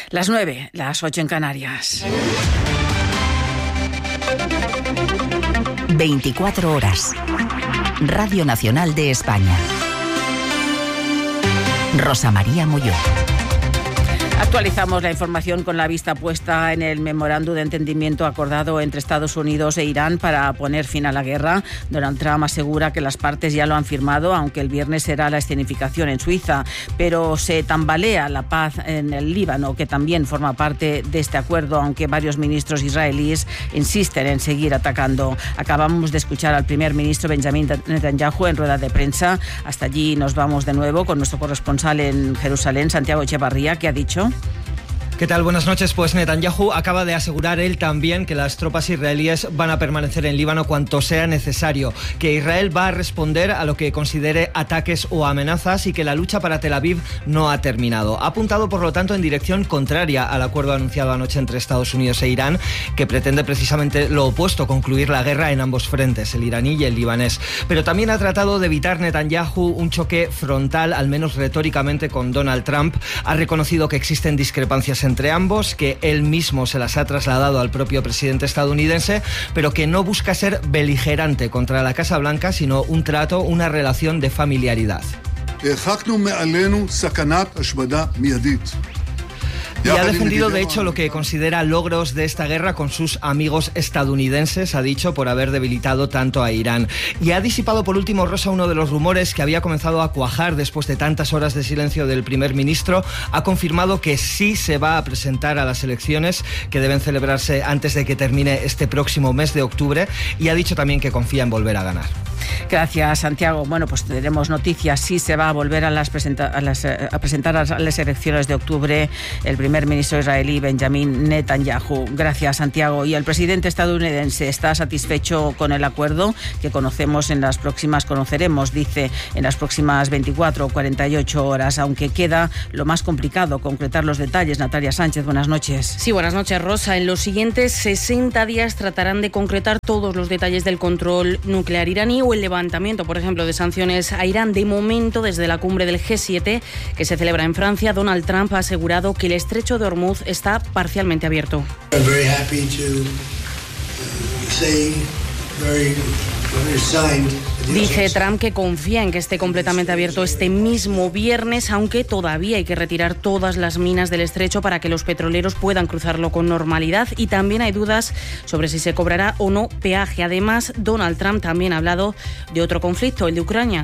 Las 9, las 8 en Canarias. 24 horas. Radio Nacional de España. Rosa María Molló. Actualizamos la información con la vista puesta en el memorándum de entendimiento acordado entre Estados Unidos e Irán para poner fin a la guerra. Donald Trump asegura que las partes ya lo han firmado, aunque el viernes será la escenificación en Suiza. Pero se tambalea la paz en el Líbano, que también forma parte de este acuerdo, aunque varios ministros israelíes insisten en seguir atacando. Acabamos de escuchar al primer ministro Benjamin Netanyahu en rueda de prensa. Hasta allí nos vamos de nuevo con nuestro corresponsal en Jerusalén, Santiago Echevarría, que ha dicho... ¿Qué tal? Buenas noches. Pues Netanyahu acaba de asegurar él también que las tropas israelíes van a permanecer en Líbano cuanto sea necesario, que Israel va a responder a lo que considere ataques o amenazas y que la lucha para Tel Aviv no ha terminado. Ha apuntado, por lo tanto, en dirección contraria al acuerdo anunciado anoche entre Estados Unidos e Irán, que pretende precisamente lo opuesto, concluir la guerra en ambos frentes, el iraní y el libanés. Pero también ha tratado de evitar Netanyahu un choque frontal, al menos retóricamente, con Donald Trump. Ha reconocido que existen discrepancias entre ambos, que él mismo se las ha trasladado al propio presidente estadounidense, pero que no busca ser beligerante contra la Casa Blanca, sino un trato, una relación de familiaridad. Y ha defendido, de hecho, lo que considera logros de esta guerra con sus amigos estadounidenses, ha dicho, por haber debilitado tanto a Irán. Y ha disipado, por último, Rosa, uno de los rumores que había comenzado a cuajar después de tantas horas de silencio del primer ministro. Ha confirmado que sí se va a presentar a las elecciones que deben celebrarse antes de que termine este próximo mes de octubre, y ha dicho también que confía en volver a ganar. Gracias, Santiago. Bueno, pues tenemos noticias. Sí se va a volver a presentar a las elecciones de octubre el primer ministro israelí Benjamin Netanyahu. Gracias, Santiago. Y el presidente estadounidense está satisfecho con el acuerdo que conoceremos en las próximas 24 o 48 horas, aunque queda lo más complicado, concretar los detalles. Natalia Sánchez, buenas noches. Sí, buenas noches, Rosa. En los siguientes 60 días tratarán de concretar todos los detalles del control nuclear iraní o el levantamiento, por ejemplo, de sanciones a Irán. De momento, desde la cumbre del G7, que se celebra en Francia, Donald Trump ha asegurado que el estrecho de Hormuz está parcialmente abierto. Dice Trump que confía en que esté completamente abierto este mismo viernes, aunque todavía hay que retirar todas las minas del estrecho para que los petroleros puedan cruzarlo con normalidad, y también hay dudas sobre si se cobrará o no peaje. Además, Donald Trump también ha hablado de otro conflicto, el de Ucrania.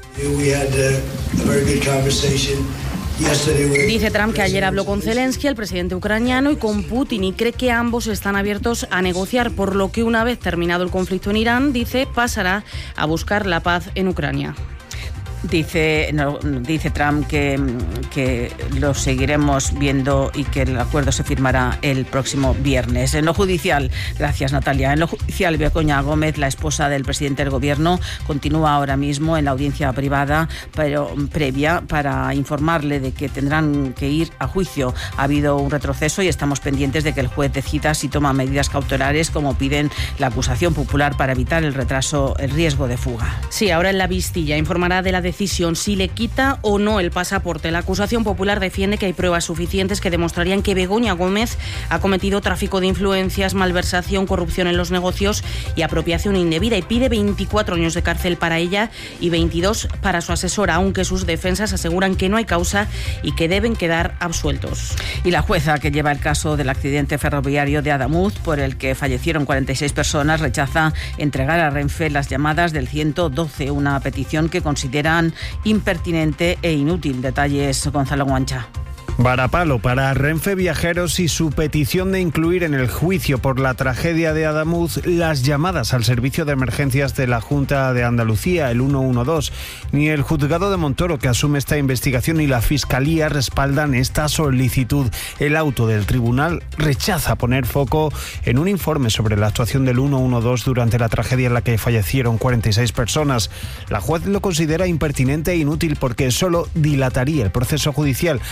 Dice Trump que ayer habló con Zelensky, el presidente ucraniano, y con Putin, y cree que ambos están abiertos a negociar, por lo que una vez terminado el conflicto en Irán, dice, pasará a buscar la paz en Ucrania. Dice Trump que lo seguiremos viendo y que el acuerdo se firmará el próximo viernes. En lo judicial, gracias, Natalia. En lo judicial, Begoña Gómez, la esposa del presidente del Gobierno, continúa ahora mismo en la audiencia privada, pero previa, para informarle de que tendrán que ir a juicio. Ha habido un retroceso y estamos pendientes de que el juez decida si toma medidas cautelares, como piden la acusación popular, para evitar el retraso, el riesgo de fuga. Sí, ahora en la Vistilla informará de la decisión si le quita o no el pasaporte. La acusación popular defiende que hay pruebas suficientes que demostrarían que Begoña Gómez ha cometido tráfico de influencias, malversación, corrupción en los negocios y apropiación indebida, y pide 24 años de cárcel para ella y 22 para su asesora, aunque sus defensas aseguran que no hay causa y que deben quedar absueltos. Y la jueza que lleva el caso del accidente ferroviario de Adamuz, por el que fallecieron 46 personas, rechaza entregar a Renfe las llamadas del 112, una petición que consideran impertinente e inútil. Detalles, Gonzalo Guancha. Varapalo para Renfe Viajeros y su petición de incluir en el juicio por la tragedia de Adamuz las llamadas al servicio de emergencias de la Junta de Andalucía, el 112. Ni el juzgado de Montoro, que asume esta investigación, ni la Fiscalía respaldan esta solicitud. El auto del tribunal rechaza poner foco en un informe sobre la actuación del 112 durante la tragedia en la que fallecieron 46 personas. La juez lo considera impertinente e inútil porque solo dilataría el proceso judicial. La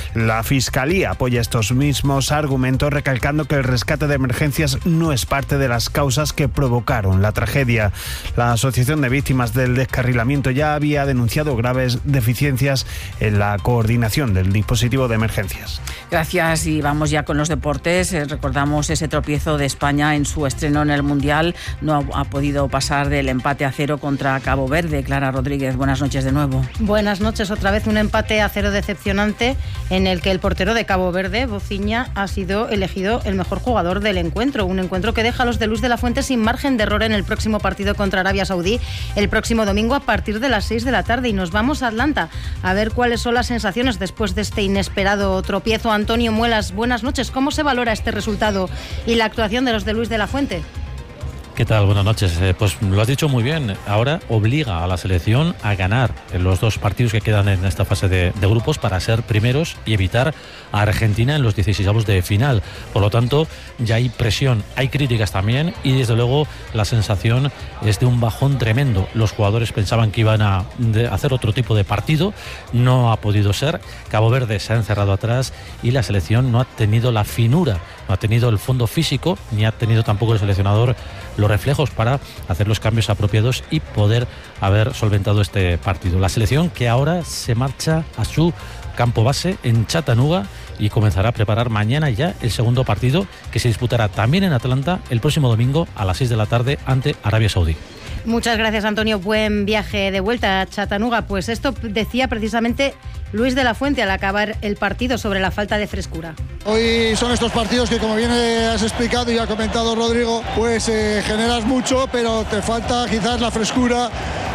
Fiscalía apoya estos mismos argumentos, recalcando que el rescate de emergencias no es parte de las causas que provocaron la tragedia. La Asociación de Víctimas del Descarrilamiento ya había denunciado graves deficiencias en la coordinación del dispositivo de emergencias. Gracias, y vamos ya con los deportes. Recordamos ese tropiezo de España en su estreno en el Mundial. No ha podido pasar del empate a 0 contra Cabo Verde. Clara Rodríguez, buenas noches de nuevo. Buenas noches, otra vez un empate a 0 decepcionante en el que el portero de Cabo Verde, Bociña, ha sido elegido el mejor jugador del encuentro. Un encuentro que deja a los de Luis de la Fuente sin margen de error en el próximo partido contra Arabia Saudí, el próximo domingo a partir de las 6 de la tarde. Y nos vamos a Atlanta a ver cuáles son las sensaciones después de este inesperado tropiezo. Antonio Muelas, buenas noches. ¿Cómo se valora este resultado y la actuación de los de Luis de la Fuente? ¿Qué tal? Buenas noches. Pues lo has dicho muy bien. Ahora obliga a la selección a ganar en los 2 partidos que quedan en esta fase de grupos para ser primeros y evitar a Argentina en los 16avos de final. Por lo tanto, ya hay presión, hay críticas también, y desde luego la sensación es de un bajón tremendo. Los jugadores pensaban que iban a hacer otro tipo de partido, no ha podido ser. Cabo Verde se ha encerrado atrás y la selección no ha tenido la finura, no ha tenido el fondo físico, ni ha tenido tampoco el seleccionador los reflejos para hacer los cambios apropiados y poder haber solventado este partido. La selección que ahora se marcha a su campo base en Chattanooga y comenzará a preparar mañana ya el segundo partido, que se disputará también en Atlanta el próximo domingo a las 6 de la tarde ante Arabia Saudí. Muchas gracias, Antonio. Buen viaje de vuelta a Chattanooga. Pues esto decía precisamente Luis de la Fuente al acabar el partido sobre la falta de frescura. Hoy son estos partidos que, como bien has explicado y ha comentado Rodrigo, pues generas mucho, pero te falta quizás la frescura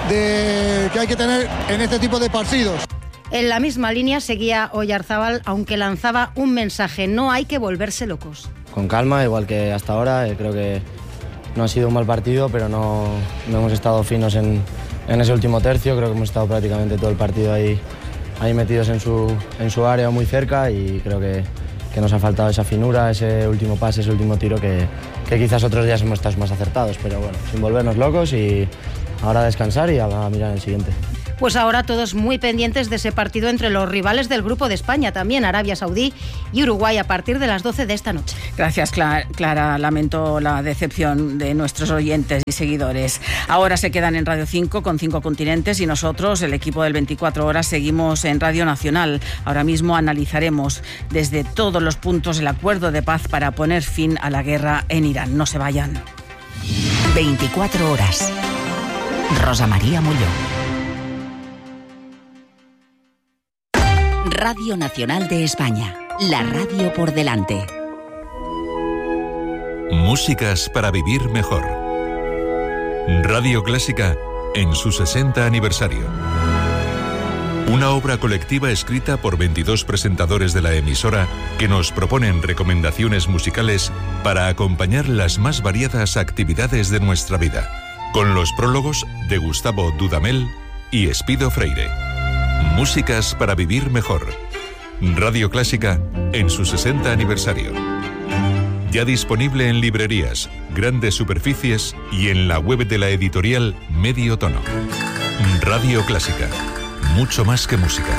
que hay que tener en este tipo de partidos. En la misma línea seguía Oyarzábal, aunque lanzaba un mensaje: no hay que volverse locos. Con calma, igual que hasta ahora. Creo que no ha sido un mal partido, pero no hemos estado finos en ese último tercio. Creo que hemos estado prácticamente todo el partido ahí metidos en su área, muy cerca, y creo que nos ha faltado esa finura, ese último pase, ese último tiro que quizás otros días hemos estado más acertados. Pero bueno, sin volvernos locos, y ahora a descansar y a mirar el siguiente. Pues ahora todos muy pendientes de ese partido entre los rivales del Grupo de España, también Arabia Saudí y Uruguay, a partir de las 12 de esta noche. Gracias, Clara. Lamento la decepción de nuestros oyentes y seguidores. Ahora se quedan en Radio 5 con 5 continentes, y nosotros, el equipo del 24 Horas, seguimos en Radio Nacional. Ahora mismo analizaremos desde todos los puntos el acuerdo de paz para poner fin a la guerra en Irán. No se vayan. 24 Horas. Rosa María Molló. Radio Nacional de España, la radio por delante. Músicas para vivir mejor. Radio Clásica en su 60 aniversario. Una obra colectiva escrita por 22 presentadores de la emisora que nos proponen recomendaciones musicales para acompañar las más variadas actividades de nuestra vida, con los prólogos de Gustavo Dudamel y Espido Freire. Músicas para vivir mejor. Radio Clásica en su 60 aniversario. Ya disponible en librerías, grandes superficies y en la web de la editorial Medio Tono. Radio Clásica. Mucho más que música.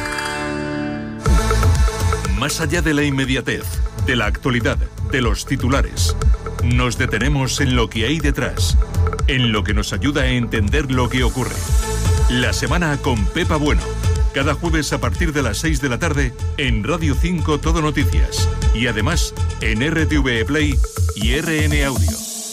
Más allá de la inmediatez, de la actualidad, de los titulares, nos detenemos en lo que hay detrás, en lo que nos ayuda a entender lo que ocurre. La semana con Pepa Bueno. Cada jueves a partir de las 6 de la tarde en Radio 5 Todo Noticias. Y además en RTV Play y RN Audio.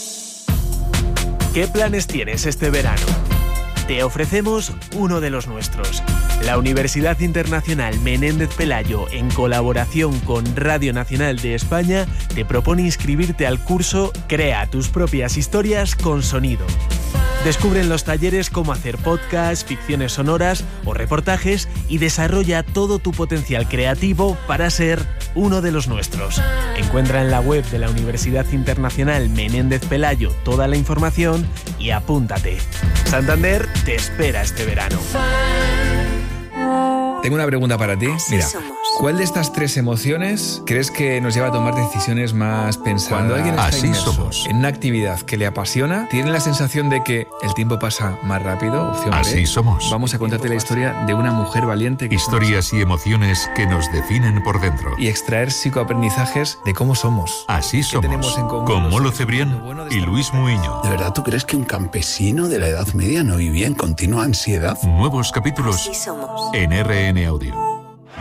¿Qué planes tienes este verano? Te ofrecemos uno de los nuestros. La Universidad Internacional Menéndez Pelayo, en colaboración con Radio Nacional de España, te propone inscribirte al curso Crea tus propias historias con sonido. Descubre en los talleres cómo hacer podcasts, ficciones sonoras o reportajes, y desarrolla todo tu potencial creativo para ser uno de los nuestros. Encuentra en la web de la Universidad Internacional Menéndez Pelayo toda la información y apúntate. Santander te espera este verano. Tengo una pregunta para ti. Mira, ¿Cuál de estas tres emociones crees que nos lleva a tomar decisiones más pensadas? Cuando alguien está inmerso en una actividad que le apasiona, tiene la sensación de que el tiempo pasa más rápido. Opción Así B. somos. Vamos a contarte la historia de una mujer valiente. Historias y emociones que nos definen por dentro. Y extraer psicoaprendizajes de cómo somos. Así somos. Con Molo Cebrián y Luis Muiño. ¿De verdad tú crees que un campesino de la Edad Media no vivía en continua ansiedad? Nuevos capítulos en RN Audio.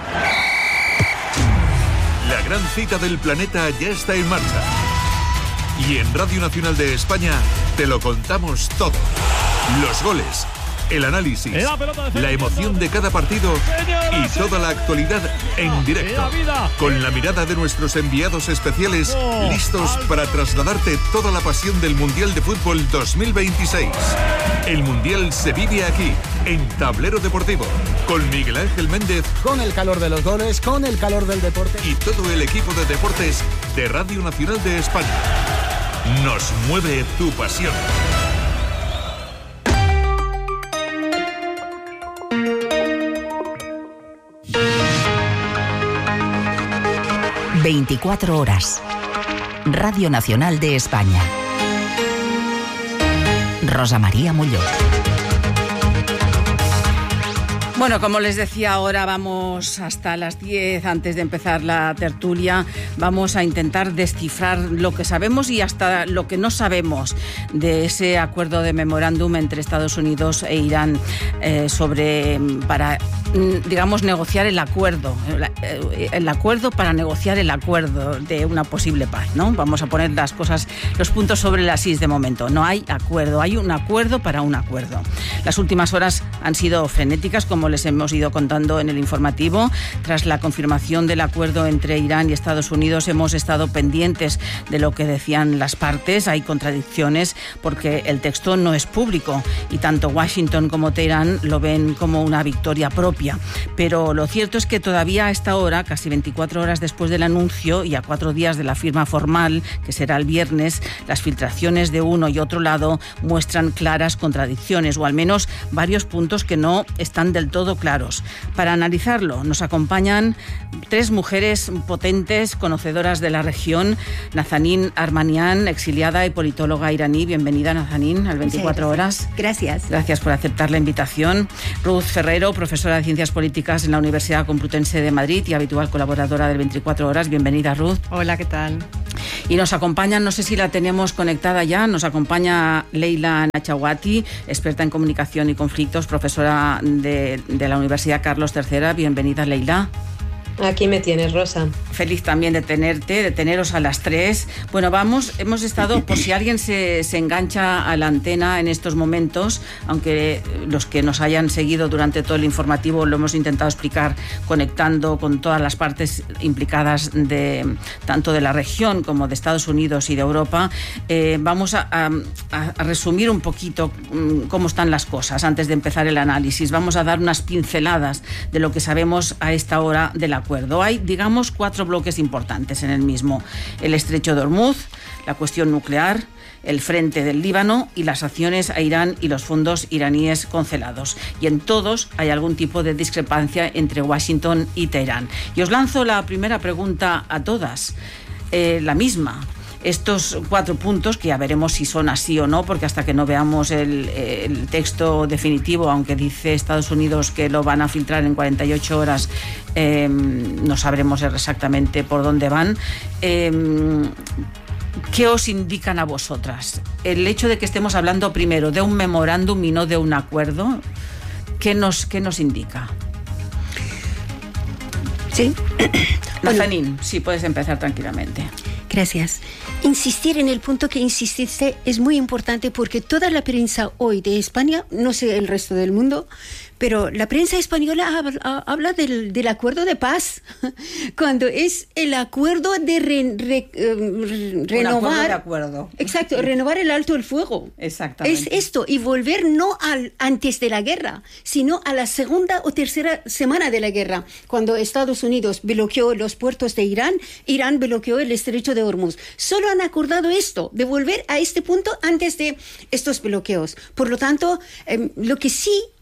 La gran cita del planeta ya está en marcha. Y en Radio Nacional de España te lo contamos todo. Los goles, el análisis, la emoción de cada partido y toda la actualidad en directo. Con la mirada de nuestros enviados especiales, listos para trasladarte toda la pasión del Mundial de Fútbol 2026. El Mundial se vive aquí, en Tablero Deportivo, con Miguel Ángel Méndez. Con el calor de los goles, con el calor del deporte. Y todo el equipo de deportes de Radio Nacional de España. Nos mueve tu pasión. ...24 horas... Radio Nacional de España. Rosa María Muñoz. Bueno, como les decía, ahora vamos hasta las 10 antes de empezar la tertulia. Vamos a intentar descifrar lo que sabemos y hasta lo que no sabemos de ese acuerdo de memorándum entre Estados Unidos e Irán para, digamos, negociar el acuerdo para negociar el acuerdo de una posible paz, ¿no? Vamos a poner los puntos sobre las is de momento. No hay acuerdo, hay un acuerdo para un acuerdo. Las últimas horas han sido frenéticas, como les hemos ido contando en el informativo. Tras la confirmación del acuerdo entre Irán y Estados Unidos, hemos estado pendientes de lo que decían las partes. Hay contradicciones porque el texto no es público y tanto Washington como Teherán lo ven como una victoria propia. Pero lo cierto es que todavía a esta hora, casi 24 horas después del anuncio y a 4 días de la firma formal, que será el viernes, las filtraciones de uno y otro lado muestran claras contradicciones, o al menos varios puntos que no están del todo claros. Para analizarlo nos acompañan 3 mujeres potentes, conocedoras de la región. Nazanin Armanian, exiliada y politóloga iraní. Bienvenida, Nazanin, al 24 horas. Gracias. Gracias por aceptar la invitación. Ruth Ferrero, profesora de Ciencias Políticas en la Universidad Complutense de Madrid y habitual colaboradora del 24 horas. Bienvenida, Ruth. Hola, ¿qué tal? Y nos acompañan, no sé si la tenemos conectada ya, nos acompaña Leila Nachawati, experta en comunicación y conflictos, profesora de la Universidad Carlos III. Bienvenida, Leila. Aquí me tienes, Rosa. Feliz también de teneros a las 3. Bueno, hemos estado, por si alguien se engancha a la antena en estos momentos, aunque los que nos hayan seguido durante todo el informativo lo hemos intentado explicar conectando con todas las partes implicadas tanto de la región como de Estados Unidos y de Europa. Vamos a resumir un poquito cómo están las cosas antes de empezar el análisis. Vamos a dar unas pinceladas de lo que sabemos a esta hora del acuerdo. Hay, digamos, 4 bloques importantes en el mismo: el estrecho de Hormuz, la cuestión nuclear, el frente del Líbano y las sanciones a Irán y los fondos iraníes congelados. Y en todos hay algún tipo de discrepancia entre Washington y Teherán. Y os lanzo la primera pregunta a todas, la misma. Estos 4 puntos, que ya veremos si son así o no, porque hasta que no veamos el texto definitivo, aunque dice Estados Unidos que lo van a filtrar en 48 horas, no sabremos exactamente por dónde van. ¿Qué os indican a vosotras? El hecho de que estemos hablando primero de un memorándum y no de un acuerdo, ¿qué nos indica? Sí. Nazanin, sí, puedes empezar tranquilamente. Gracias. Insistir en el punto que insististe es muy importante, porque toda la prensa hoy de España, no sé el resto del mundo, pero la prensa española habla del acuerdo de paz, cuando es el acuerdo de renovar. De acuerdo. Exacto, renovar el alto el fuego. Exactamente. Es esto, y volver no antes de la guerra, sino a la segunda o tercera semana de la guerra, cuando Estados Unidos bloqueó los puertos de Irán, Irán bloqueó el estrecho de Hormuz. Solo han acordado esto, de volver a este punto antes de estos bloqueos. Por lo tanto, lo que sí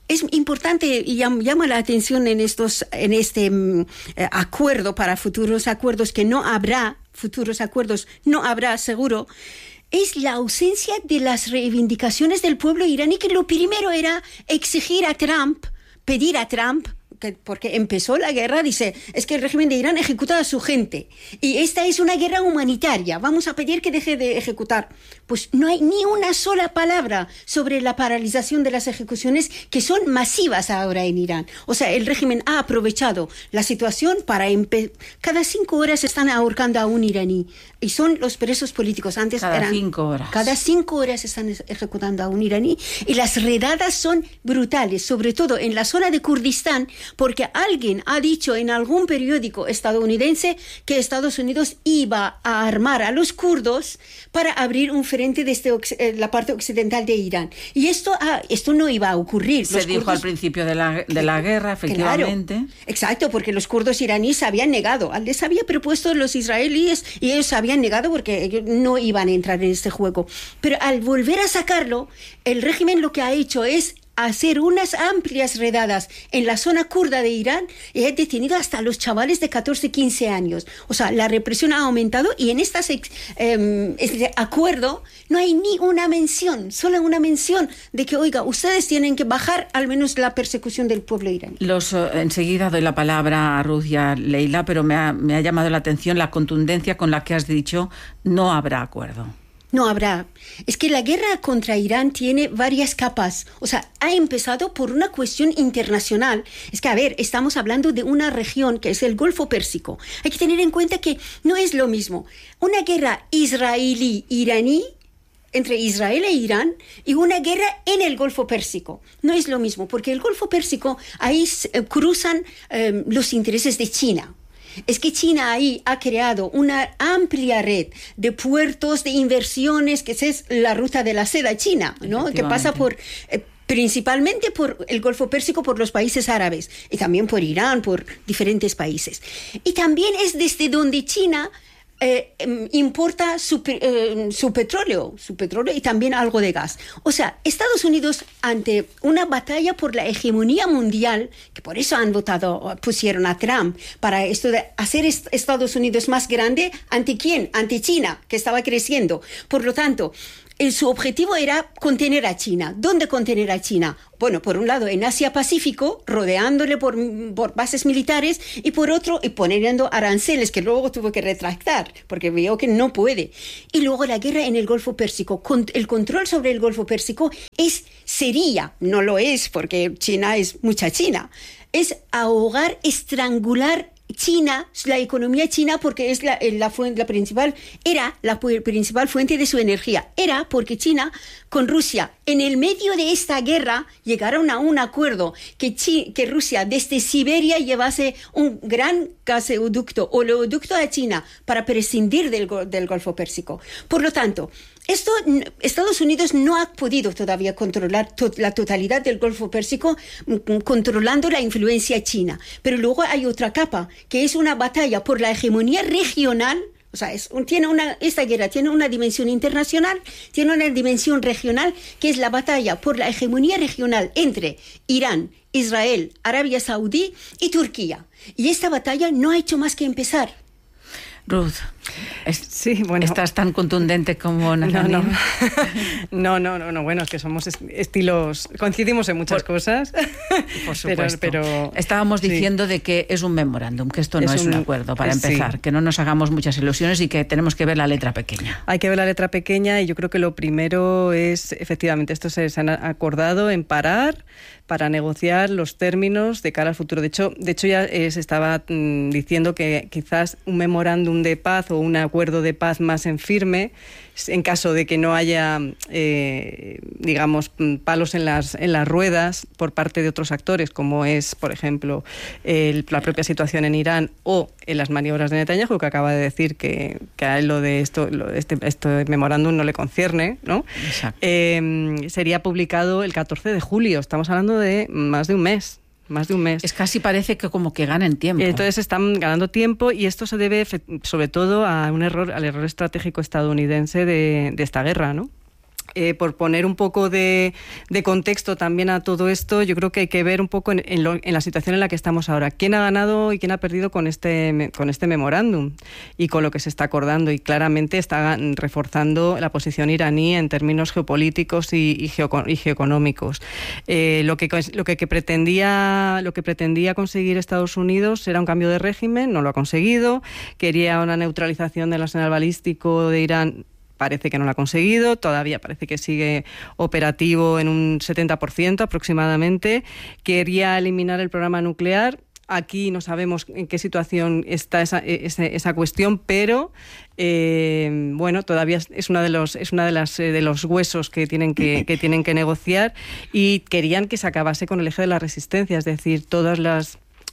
es importante y llama la atención en este acuerdo para futuros acuerdos, que no habrá futuros acuerdos, no habrá seguro, es la ausencia de las reivindicaciones del pueblo iraní, que lo primero era exigir a Trump, pedir a Trump, porque empezó la guerra, dice, es que el régimen de Irán ejecuta a su gente y esta es una guerra humanitaria, vamos a pedir que deje de ejecutar. Pues no hay ni una sola palabra sobre la paralización de las ejecuciones, que son masivas ahora en Irán. O sea, el régimen ha aprovechado la situación para cada 5 horas están ahorcando a un iraní y son los presos políticos. Antes cada 5 horas. Cada 5 horas están ejecutando a un iraní, y las redadas son brutales, sobre todo en la zona de Kurdistán, porque alguien ha dicho en algún periódico estadounidense que Estados Unidos iba a armar a los kurdos para abrir un frente desde la parte occidental de Irán. Y esto no iba a ocurrir. Se dijo al principio de la guerra, efectivamente. Claro, exacto, porque los kurdos iraníes se habían negado. Les había propuesto los israelíes y ellos se habían negado porque ellos no iban a entrar en este juego. Pero al volver a sacarlo, el régimen lo que ha hecho es hacer unas amplias redadas en la zona kurda de Irán y ha detenido hasta los chavales de 14, 15 años. O sea, la represión ha aumentado, y en este acuerdo no hay ni una mención, solo una mención de que, oiga, ustedes tienen que bajar al menos la persecución del pueblo iraní. Enseguida doy la palabra a Ruth y a Leila, pero me ha llamado la atención la contundencia con la que has dicho no habrá acuerdo. No habrá. Es que la guerra contra Irán tiene varias capas. O sea, ha empezado por una cuestión internacional. Es que, a ver, estamos hablando de una región que es el Golfo Pérsico. Hay que tener en cuenta que no es lo mismo una guerra israelí-iraní entre Israel e Irán y una guerra en el Golfo Pérsico. No es lo mismo, porque el Golfo Pérsico, ahí cruzan los intereses de China. Es que China ahí ha creado una amplia red de puertos, de inversiones, que es la ruta de la seda china, ¿no? Que pasa por principalmente por el Golfo Pérsico, por los países árabes, y también por Irán, por diferentes países. Y también es desde donde China importa su petróleo y también algo de gas. O sea, Estados Unidos, ante una batalla por la hegemonía mundial, que por eso pusieron a Trump, para esto de hacer Estados Unidos más grande, ¿ante quién? Ante China, que estaba creciendo. Por lo tanto, su objetivo era contener a China. ¿Dónde contener a China? Bueno, por un lado en Asia-Pacífico, rodeándole por bases militares, y por otro, y poniendo aranceles que luego tuvo que retractar, porque vio que no puede. Y luego la guerra en el Golfo Pérsico. El control sobre el Golfo Pérsico sería, no lo es, porque China es mucha China, es ahogar, estrangular China, la economía china, porque es la principal fuente de su energía. Era porque China con Rusia, en el medio de esta guerra, llegaron a un acuerdo que Rusia desde Siberia llevase un gran gasoducto, oleoducto a China para prescindir del Golfo Pérsico. Por lo tanto, Estados Unidos no ha podido todavía controlar la totalidad del Golfo Pérsico, controlando la influencia china. Pero luego hay otra capa, que es una batalla por la hegemonía regional. O sea, esta guerra tiene una dimensión internacional, tiene una dimensión regional, que es la batalla por la hegemonía regional entre Irán, Israel, Arabia Saudí y Turquía. Y esta batalla no ha hecho más que empezar. Ruth, sí, bueno, ¿estás tan contundente como Nazanin? No, bueno, es que somos estilos, coincidimos en muchas cosas. Por supuesto. Pero estábamos diciendo de que es un memorándum, que esto no es un acuerdo, para empezar, que no nos hagamos muchas ilusiones y que tenemos que ver la letra pequeña. Hay que ver la letra pequeña, y yo creo que lo primero es, efectivamente, esto se han acordado en parar para negociar los términos de cara al futuro. De hecho ya se estaba diciendo que quizás un memorándum de paz o un acuerdo de paz más en firme, en caso de que no haya, digamos, palos en las ruedas por parte de otros actores, como es, por ejemplo, la propia situación en Irán o en las maniobras de Netanyahu, que acaba de decir que a él este memorándum no le concierne, ¿no? Exacto. Sería publicado el 14 de julio. Estamos hablando de más de un mes. Es casi parece que como que ganan tiempo. Entonces están ganando tiempo, y esto se debe sobre todo a al error estratégico estadounidense de esta guerra, ¿no? por poner un poco de contexto también a todo esto, yo creo que hay que ver un poco en la situación en la que estamos ahora. ¿Quién ha ganado y quién ha perdido con este memorándum y con lo que se está acordando? Y claramente está reforzando la posición iraní en términos geopolíticos y geoeconómicos. Lo que pretendía conseguir Estados Unidos era un cambio de régimen, no lo ha conseguido. Quería una neutralización del arsenal balístico de Irán. Parece que no lo ha conseguido, todavía parece que sigue operativo en un 70% aproximadamente. Quería eliminar el programa nuclear. Aquí no sabemos en qué situación está esa cuestión, pero bueno, todavía es una de los huesos que tienen que negociar, y querían que se acabase con el eje de la resistencia, es decir, todas las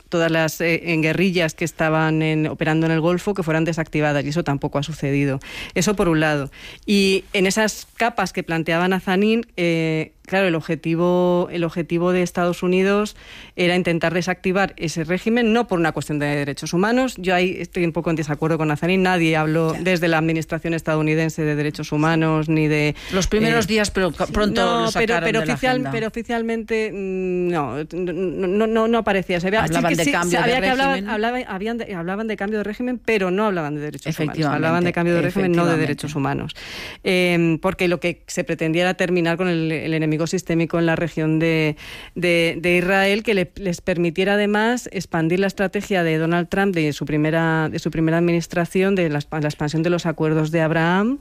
guerrillas que estaban operando en el Golfo que fueran desactivadas, y eso tampoco ha sucedido. Eso por un lado. Y en esas capas que planteaba Nazanin, claro, el objetivo de Estados Unidos era intentar desactivar ese régimen, no por una cuestión de derechos humanos. Yo ahí estoy un poco en desacuerdo con Nazanin. Nadie habló desde la administración estadounidense de derechos humanos ni de... Los primeros días, pero pronto lo sacaron de la agenda. Pero oficialmente no aparecía. Hablaban de cambio de régimen. Hablaban de cambio de régimen, pero no hablaban de derechos humanos. Hablaban de cambio de régimen, no de derechos humanos. Porque lo que se pretendía era terminar con el enemigo sistémico en la región de Israel, que les permitiera además expandir la estrategia de Donald Trump de su primera administración, de la expansión de los acuerdos de Abraham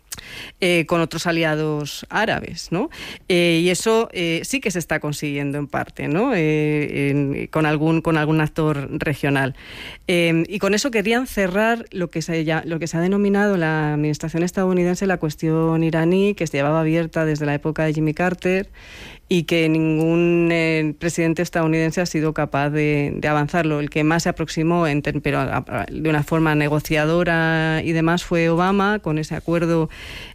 con otros aliados árabes, ¿no? Y eso sí que se está consiguiendo en parte, ¿no? Con algún actor regional. Y con eso querían cerrar lo que se ha denominado la administración estadounidense la cuestión iraní, que se llevaba abierta desde la época de Jimmy Carter, y que ningún presidente estadounidense ha sido capaz de avanzarlo. El que más se aproximó, pero de una forma negociadora y demás, fue Obama, con ese acuerdo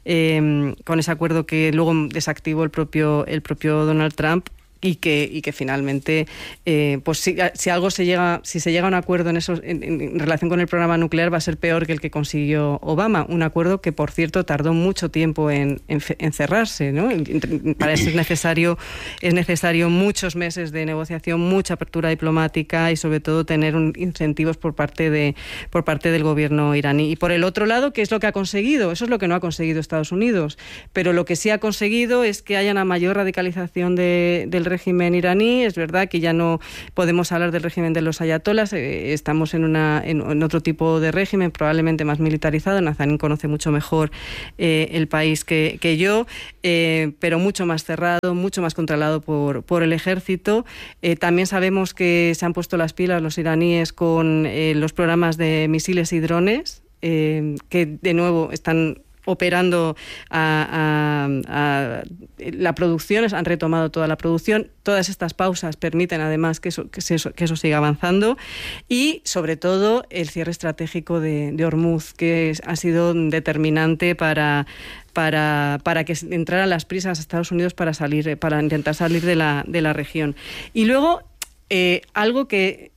que luego desactivó el propio Donald Trump. Y que finalmente, pues si se llega a un acuerdo en relación con el programa nuclear, va a ser peor que el que consiguió Obama. Un acuerdo que, por cierto, tardó mucho tiempo en cerrarse, ¿no? Para eso es necesario muchos meses de negociación, mucha apertura diplomática y, sobre todo, tener incentivos por parte del gobierno iraní. Y por el otro lado, ¿qué es lo que ha conseguido? Eso es lo que no ha conseguido Estados Unidos. Pero lo que sí ha conseguido es que haya una mayor radicalización del régimen iraní. Es verdad que ya no podemos hablar del régimen de los ayatolás, estamos en otro tipo de régimen, probablemente más militarizado. Nazanin conoce mucho mejor el país que yo, pero mucho más cerrado, mucho más controlado por el ejército. También sabemos que se han puesto las pilas los iraníes con los programas de misiles y drones, que de nuevo están operando a la producción, han retomado toda la producción. Todas estas pausas permiten además que eso siga avanzando, y sobre todo el cierre estratégico de Hormuz, que ha sido determinante para que entraran las prisas a Estados Unidos para intentar salir de la región. Y luego algo que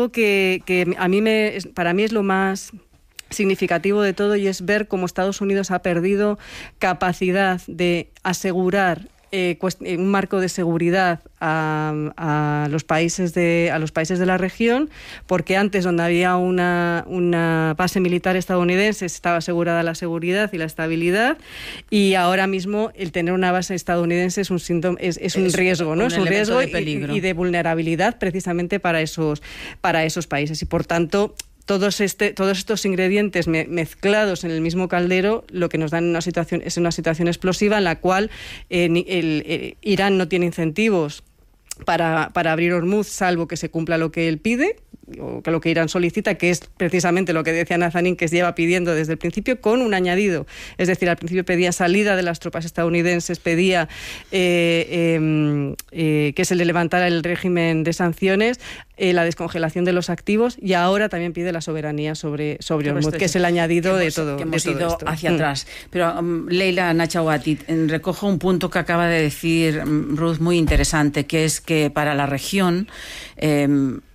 para mí es lo más significativo de todo, y es ver cómo Estados Unidos ha perdido capacidad de asegurar un marco de seguridad a los países de la región, porque antes, donde había una base militar estadounidense, estaba asegurada la seguridad y la estabilidad, y ahora mismo el tener una base estadounidense es un riesgo, ¿no? Es un riesgo y de vulnerabilidad precisamente para esos países, y por tanto todos estos ingredientes mezclados en el mismo caldero, lo que nos dan es una situación explosiva en la cual Irán no tiene incentivos para abrir Hormuz, salvo que se cumpla lo que él pide, o que lo que Irán solicita, que es precisamente lo que decía Nazanin, que se lleva pidiendo desde el principio, con un añadido. Es decir, al principio pedía salida de las tropas estadounidenses, pedía que se le levantara el régimen de sanciones, la descongelación de los activos, y ahora también pide la soberanía sobre Hormuz, que es el añadido de todo. Que hemos ido esto hacia atrás. Pero Leila Nachawati, recojo un punto que acaba de decir Ruth muy interesante, que es que para la región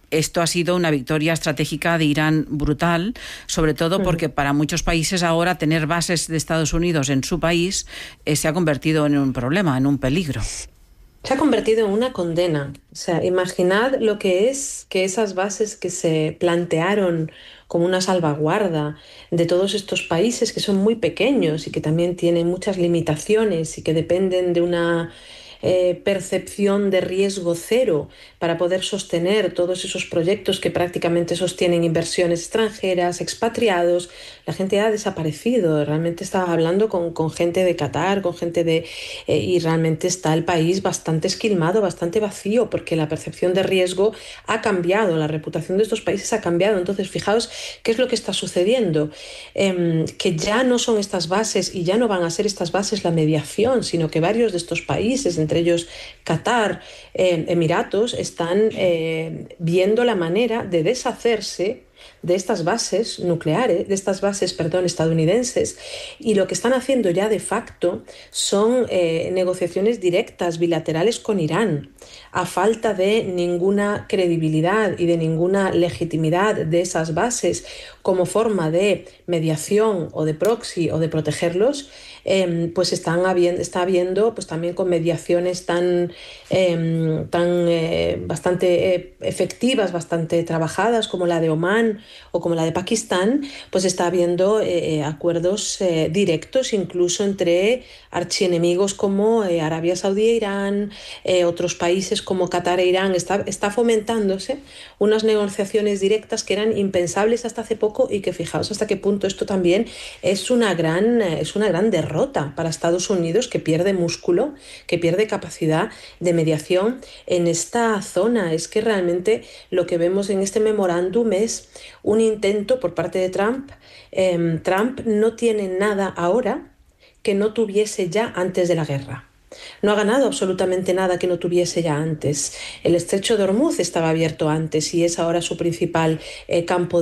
esto ha sido una victoria estratégica de Irán brutal, sobre todo porque para muchos países ahora tener bases de Estados Unidos en su país se ha convertido en un problema, en un peligro. Se ha convertido en una condena. O sea, imaginad lo que es que esas bases que se plantearon como una salvaguarda de todos estos países que son muy pequeños y que también tienen muchas limitaciones y que dependen de una percepción de riesgo cero para poder sostener todos esos proyectos que prácticamente sostienen inversiones extranjeras, expatriados. La gente ha desaparecido. Realmente estaba hablando con gente de Qatar, con gente de... y realmente está el país bastante esquilmado, bastante vacío, porque la percepción de riesgo ha cambiado, la reputación de estos países ha cambiado. Entonces, fijaos qué es lo que está sucediendo, que ya no son estas bases y ya no van a ser estas bases la mediación, sino que varios de estos países, entre ellos Qatar, Emiratos, están viendo la manera de deshacerse de estas bases nucleares, de estas bases, estadounidenses, y lo que están haciendo ya de facto son negociaciones directas, bilaterales con Irán, a falta de ninguna credibilidad y de ninguna legitimidad de esas bases como forma de mediación o de proxy o de protegerlos. Pues está habiendo pues también con mediaciones tan bastante efectivas, bastante trabajadas, como la de Omán o como la de Pakistán, pues está habiendo acuerdos directos incluso entre archienemigos como Arabia Saudí e Irán, otros países como Qatar e Irán. Está fomentándose unas negociaciones directas que eran impensables hasta hace poco y que fijaos hasta qué punto esto también es una gran derrota para Estados Unidos, que pierde músculo, que pierde capacidad de mediación en esta zona. Es que realmente lo que vemos en este memorándum es un intento por parte de Trump. Trump no tiene nada ahora que no tuviese ya antes de la guerra. No ha ganado absolutamente nada que no tuviese ya antes. El estrecho de Hormuz estaba abierto antes y es ahora su principal campo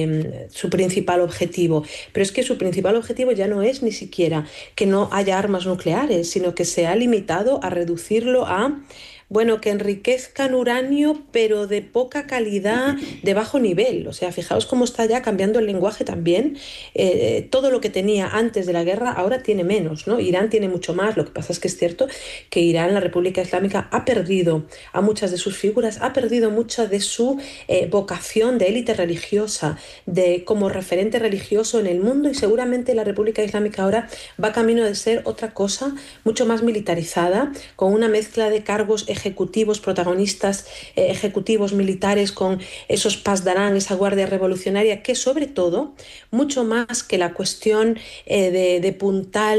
su principal objetivo. Pero es que su principal objetivo ya no es ni siquiera que no haya armas nucleares, sino que se ha limitado a reducirlo a... que enriquezcan uranio, pero de poca calidad, de bajo nivel. O sea, fijaos cómo está ya cambiando el lenguaje también. Todo lo que tenía antes de la guerra ahora tiene menos, ¿no? Irán tiene mucho más. Lo que pasa es que es cierto que Irán, la República Islámica, ha perdido a muchas de sus figuras, ha perdido mucha de su vocación de élite religiosa, de como referente religioso en el mundo, y seguramente la República Islámica ahora va camino de ser otra cosa, mucho más militarizada, con una mezcla de cargos ejecutivos, protagonistas ejecutivos militares, con esos Pasdarán, esa guardia revolucionaria, que sobre todo, mucho más que la cuestión de puntal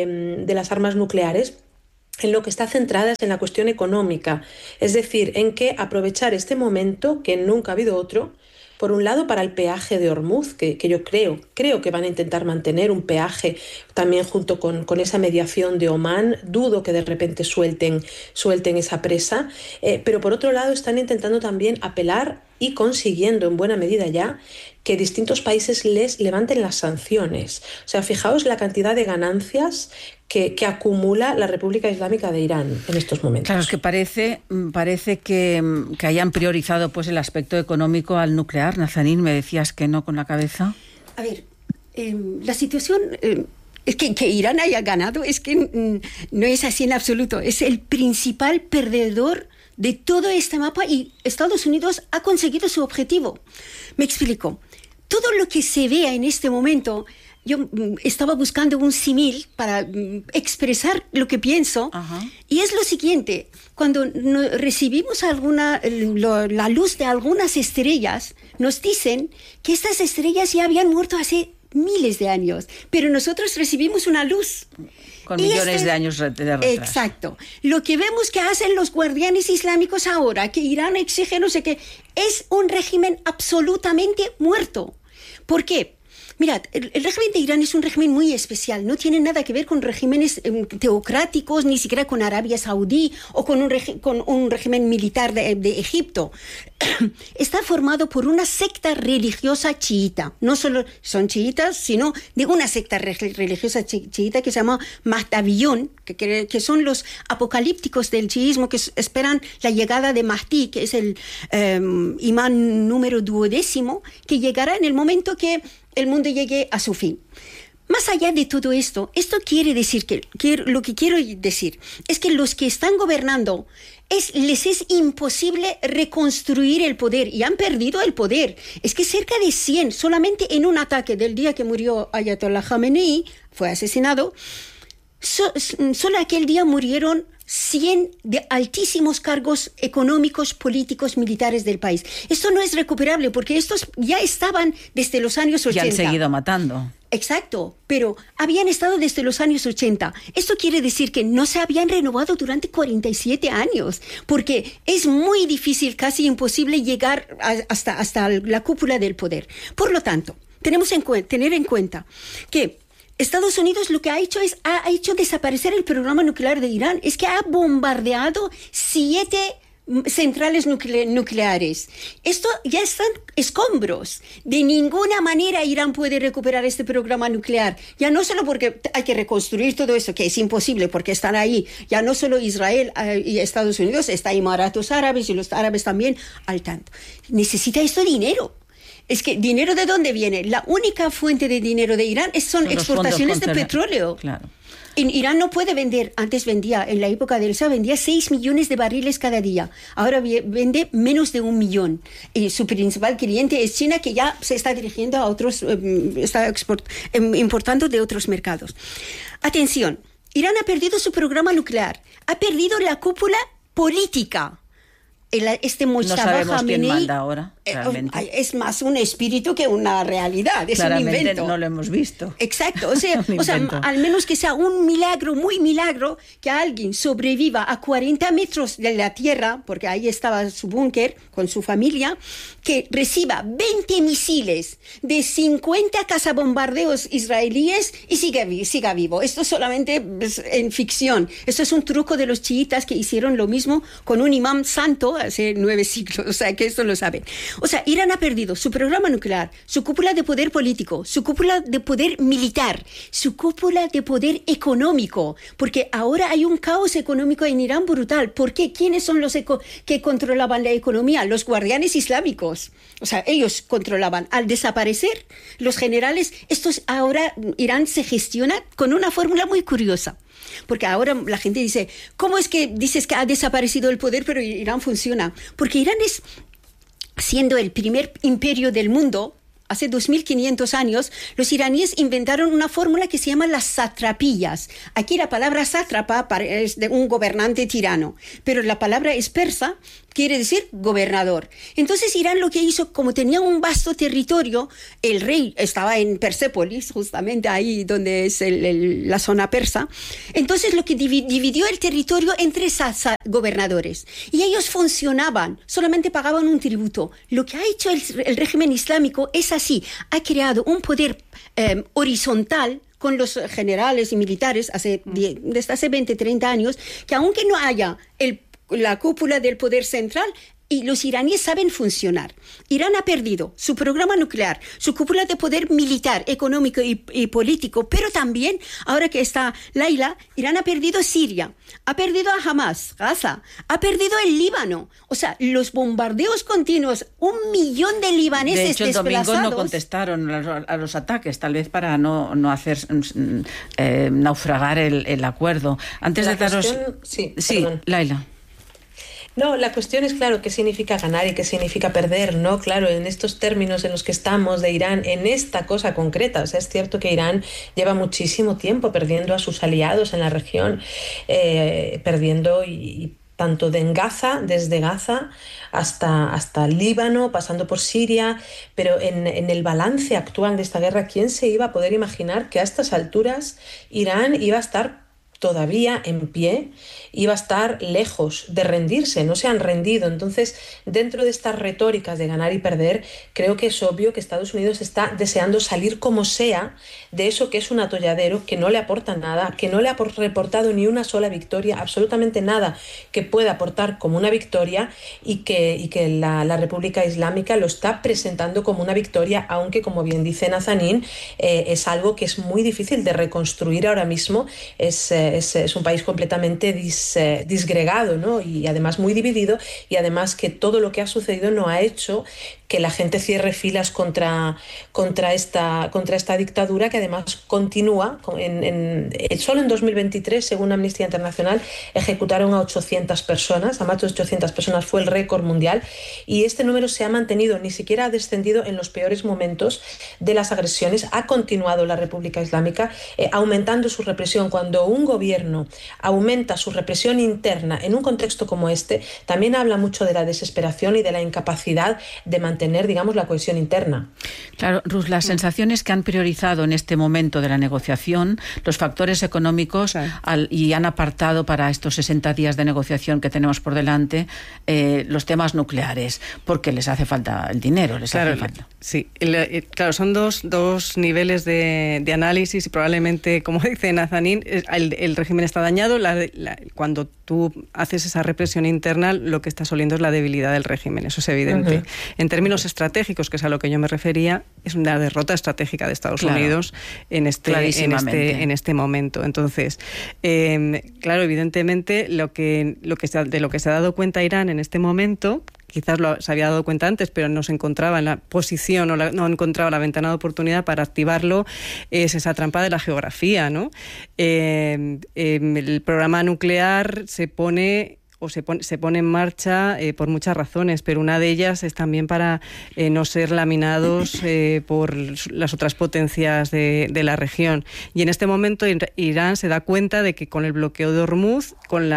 de las armas nucleares, en lo que está centrada es en la cuestión económica, es decir, en que aprovechar este momento, que nunca ha habido otro, por un lado para el peaje de Hormuz, que yo creo que van a intentar mantener un peaje también junto con esa mediación de Omán. Dudo que de repente suelten esa presa, pero por otro lado están intentando también apelar y consiguiendo en buena medida ya que distintos países les levanten las sanciones. O sea, fijaos la cantidad de ganancias que acumula la República Islámica de Irán en estos momentos. Claro, es que parece que hayan priorizado pues el aspecto económico al nuclear. Nazanin, me decías que no con la cabeza. A ver, la situación... es que Irán haya ganado, es que no es así en absoluto. Es el principal perdedor de todo este mapa y Estados Unidos ha conseguido su objetivo. Me explico. Todo lo que se vea en este momento, yo estaba buscando un símil para expresar lo que pienso. Ajá. Y es lo siguiente: cuando recibimos la luz de algunas estrellas, nos dicen que estas estrellas ya habían muerto hace miles de años, pero nosotros recibimos una luz con millones de años de retraso. Exacto. Lo que vemos que hacen los guardianes islámicos ahora, que Irán exige no sé qué, es un régimen absolutamente muerto. ¿Por qué? Mirad, el régimen de Irán es un régimen muy especial, no tiene nada que ver con regímenes teocráticos, ni siquiera con Arabia Saudí o con un régimen militar de Egipto. Está formado por una secta religiosa chiita. No solo son chiitas, sino de una secta religiosa chiita que se llama Mahdaviyun, que son los apocalípticos del chiismo, que esperan la llegada de Mahdi, que es el imán número 12, que llegará en el momento que el mundo llegue a su fin. Más allá de todo esto quiere decir lo que quiero decir es que los que están gobernando les es imposible reconstruir el poder y han perdido el poder. Es que cerca de 100, solamente en un ataque del día que murió Ayatollah Khamenei, fue asesinado, solo aquel día murieron 100 de altísimos cargos económicos, políticos, militares del país. Esto no es recuperable porque estos ya estaban desde los años 80. Y han seguido matando. Exacto, pero habían estado desde los años 80. Esto quiere decir que no se habían renovado durante 47 años, porque es muy difícil, casi imposible llegar hasta la cúpula del poder. Por lo tanto, tenemos que tener en cuenta que Estados Unidos lo que ha hecho ha hecho desaparecer el programa nuclear de Irán. Es que ha bombardeado 7 centrales nucleares. Esto ya están escombros. De ninguna manera Irán puede recuperar este programa nuclear. Ya no solo porque hay que reconstruir todo eso, que es imposible porque están ahí. Ya no solo Israel y Estados Unidos, está Emiratos Árabes y los árabes también al tanto. Necesita esto dinero. Es que, ¿dinero de dónde viene? La única fuente de dinero de Irán son exportaciones de petróleo. Claro. En Irán no puede vender, antes vendía, en la época del Shah, vendía 6 millones de barriles cada día. Ahora vende menos de 1 millón. Y su principal cliente es China, que ya se está dirigiendo a otros, está importando de otros mercados. Atención, Irán ha perdido su programa nuclear, ha perdido la cúpula política. No sabemos quién manda ahora, realmente. Es más un espíritu que una realidad, es claramente un invento. No lo hemos visto. Exacto, o sea, al menos que sea un milagro, muy milagro, que alguien sobreviva a 40 metros de la tierra, porque ahí estaba su búnker con su familia, que reciba 20 misiles de 50 cazabombardeos israelíes y siga vivo. Esto solamente es en ficción. Esto es un truco de los chiitas que hicieron lo mismo con un imán santo hace 9 siglos, o sea, que esto lo saben. O sea, Irán ha perdido su programa nuclear, su cúpula de poder político, su cúpula de poder militar, su cúpula de poder económico, porque ahora hay un caos económico en Irán brutal. ¿Por qué? ¿Quiénes son los que controlaban la economía? Los guardianes islámicos. O sea, ellos controlaban. Al desaparecer los generales, ahora Irán se gestiona con una fórmula muy curiosa. Porque ahora la gente dice, ¿cómo es que dices que ha desaparecido el poder pero Irán funciona? Porque Irán siendo el primer imperio del mundo, hace 2500 años, los iraníes inventaron una fórmula que se llama las satrapías. Aquí la palabra sátrapa es de un gobernante tirano, pero la palabra es persa, quiere decir gobernador. Entonces Irán lo que hizo, como tenía un vasto territorio, el rey estaba en Persépolis, justamente ahí donde es la zona persa, entonces lo que dividió el territorio entre gobernadores. Y ellos funcionaban, solamente pagaban un tributo. Lo que ha hecho el régimen islámico es ha creado un poder horizontal con los generales y militares desde hace 20, 30 años, que aunque no haya la cúpula del poder central, y los iraníes saben funcionar. Irán ha perdido su programa nuclear, su cúpula de poder militar, económico y político, pero también, ahora que está Laila, Irán ha perdido Siria, ha perdido a Hamas, Gaza, ha perdido el Líbano. O sea, los bombardeos continuos, 1 millón de libaneses desplazados. De hecho, el domingo no contestaron a los ataques, tal vez para no hacer naufragar el acuerdo. Antes de daros... Sí, Laila. No, la cuestión es, claro, qué significa ganar y qué significa perder, ¿no? Claro, en estos términos en los que estamos de Irán, en esta cosa concreta. O sea, es cierto que Irán lleva muchísimo tiempo perdiendo a sus aliados en la región, perdiendo y tanto desde Gaza hasta Líbano, pasando por Siria, pero en el balance actual de esta guerra, ¿quién se iba a poder imaginar que a estas alturas Irán iba a estar todavía en pie, iba a estar lejos de rendirse, no se han rendido. Entonces, dentro de estas retóricas de ganar y perder, creo que es obvio que Estados Unidos está deseando salir como sea de eso que es un atolladero, que no le aporta nada, que no le ha reportado ni una sola victoria, absolutamente nada que pueda aportar como una victoria, y que la República Islámica lo está presentando como una victoria, aunque, como bien dice Nazanin, es algo que es muy difícil de reconstruir ahora mismo. Es un país completamente disgregado, ¿no? Y además muy dividido, y además que todo lo que ha sucedido no ha hecho que la gente cierre filas contra esta dictadura, que además continúa. Solo en 2023, según Amnistía Internacional, ejecutaron a 800 personas, a más de 800 personas fue el récord mundial, y este número se ha mantenido, ni siquiera ha descendido en los peores momentos de las agresiones. Ha continuado la República Islámica aumentando su represión. Cuando un gobierno aumenta su represión interna en un contexto como este, también habla mucho de la desesperación y de la incapacidad de mantener, digamos, la cohesión interna. Claro, Rus, las sensaciones que han priorizado en este momento de la negociación los factores económicos y han apartado para estos 60 días de negociación que tenemos por delante los temas nucleares, porque les hace falta el dinero, hace falta. Sí, claro, son dos niveles de análisis, y probablemente, como dice Nazanin, el régimen está dañado. Cuando tú haces esa represión interna, lo que estás oliendo es la debilidad del régimen, eso es evidente. En términos estratégicos, que es a lo que yo me refería, es una derrota estratégica de Estados Unidos en este momento. Entonces, claro, evidentemente de lo que se ha dado cuenta Irán en este momento, quizás se había dado cuenta antes, pero no se encontraba en la posición, no encontraba la ventana de oportunidad para activarlo, es esa trampa de la geografía, ¿no? El programa nuclear se pone en marcha por muchas razones, pero una de ellas es también para no ser laminados por las otras potencias de la región. Y en este momento Irán se da cuenta de que con el bloqueo de Hormuz,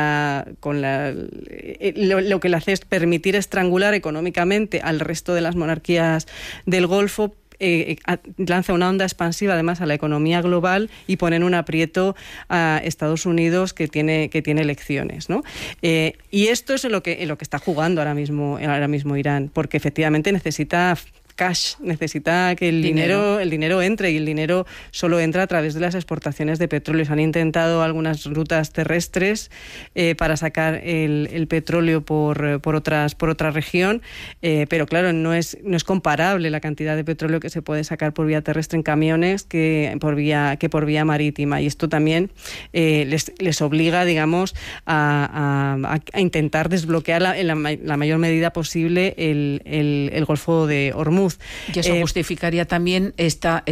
lo que le hace es permitir estrangular económicamente al resto de las monarquías del Golfo, lanza una onda expansiva además a la economía global y pone en un aprieto a Estados Unidos que tiene elecciones, ¿no? Y esto es en lo que está jugando ahora mismo Irán, porque efectivamente necesita cash, necesita que el dinero entre, y el dinero solo entra a través de las exportaciones de petróleo. Se han intentado algunas rutas terrestres para sacar el petróleo por otra región, pero claro, no es comparable la cantidad de petróleo que se puede sacar por vía terrestre en camiones que por vía marítima, y esto también les obliga, digamos, a intentar desbloquear en la mayor medida posible el Golfo de Hormuz. Y eso justificaría también esta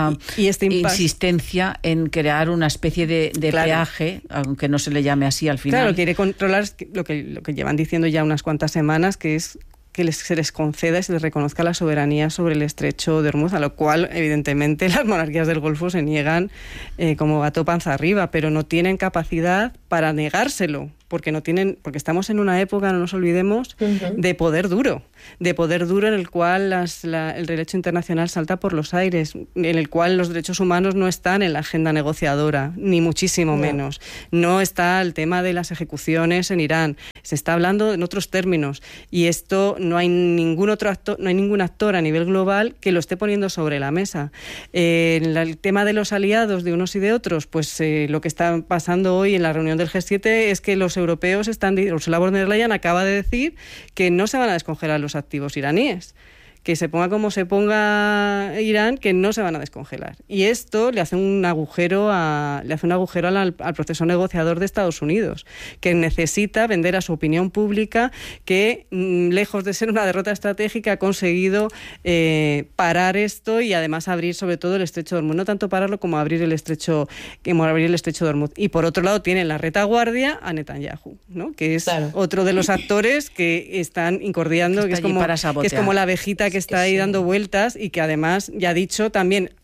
insistencia en crear una especie de peaje, aunque no se le llame así al final. Claro, quiere controlar lo que llevan diciendo ya unas cuantas semanas, que es que se les conceda y se les reconozca la soberanía sobre el estrecho de Hormuz, a lo cual evidentemente las monarquías del Golfo se niegan como gato panza arriba, pero no tienen capacidad para negárselo, porque estamos en una época, no nos olvidemos, de poder duro en el cual el derecho internacional salta por los aires, en el cual los derechos humanos no están en la agenda negociadora, ni muchísimo menos. No está el tema de las ejecuciones en Irán, se está hablando en otros términos, y esto no hay ningún actor a nivel global que lo esté poniendo sobre la mesa. El tema de los aliados de unos y de otros, pues lo que está pasando hoy en la reunión del G7 es que los europeos Ursula von der Leyen acaba de decir que no se van a descongelar los activos iraníes, que se ponga como se ponga Irán, que no se van a descongelar. Y esto le hace un agujero al proceso negociador de Estados Unidos, que necesita vender a su opinión pública que, lejos de ser una derrota estratégica, ha conseguido parar esto y además abrir sobre todo el estrecho de Hormuz. No tanto pararlo como abrir el estrecho de Hormuz. Y por otro lado tiene en la retaguardia a Netanyahu, ¿no? Que es otro de los actores que están incordiando, que es como la abejita que está ahí dando vueltas, y que además ya ha dicho también